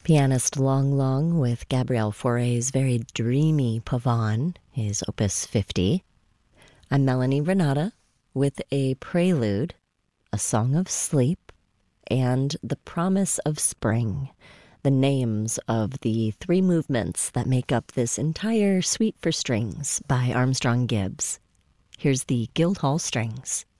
Pianist Long Long with Gabriel Fauré's very dreamy Pavane, his Opus 50. I'm Melanie Renata with a prelude, A Song of Sleep, and The Promise of Spring, the names of the three movements that make up this entire Suite for Strings by Armstrong Gibbs. Here's the Guildhall Strings.